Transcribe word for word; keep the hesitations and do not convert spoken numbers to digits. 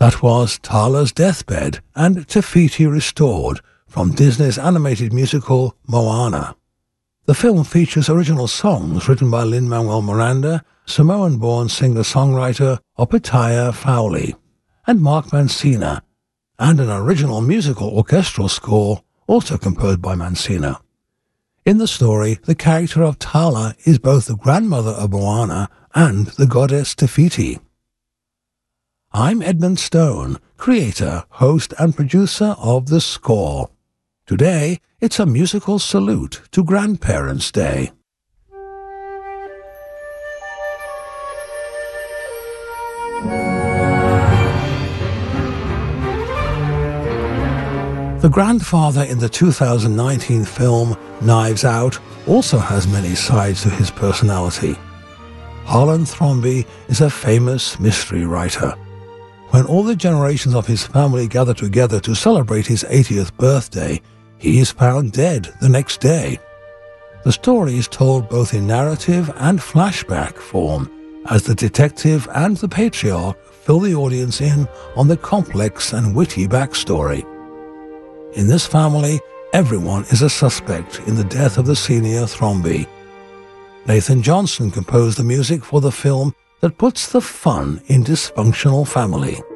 That was Tala's Deathbed and Te Fiti Restored from Disney's animated musical Moana. The film features original songs written by Lin-Manuel Miranda, Samoan-born singer-songwriter Opetaia Fowley, and Mark Mancina, and an original musical orchestral score also composed by Mancina. In the story, the character of Tala is both the grandmother of Moana and the goddess Te Fiti. I'm Edmund Stone, creator, host and producer of The Score. Today, it's a musical salute to Grandparents' Day. The grandfather in the two thousand nineteen film Knives Out also has many sides to his personality. Harlan Thrombey is a famous mystery writer. When all the generations of his family gather together to celebrate his eightieth birthday, he is found dead the next day. The story is told both in narrative and flashback form, as the detective and the patriarch fill the audience in on the complex and witty backstory. In this family, everyone is a suspect in the death of the senior Thrombey. Nathan Johnson composed the music for the film that puts the fun in dysfunctional family.